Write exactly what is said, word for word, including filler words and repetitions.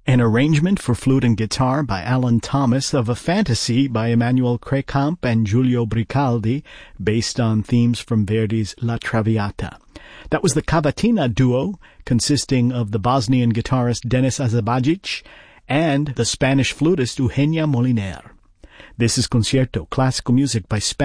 An arrangement for flute and guitar by Alan Thomas of a fantasy by Emmanuel Crekamp and Giulio Bricaldi, based on themes from Verdi's La Traviata. That was the Cavatina duo, consisting of the Bosnian guitarist Denis Azabajic and the Spanish flutist Eugenia Moliner. This is Concierto, classical music by Spanish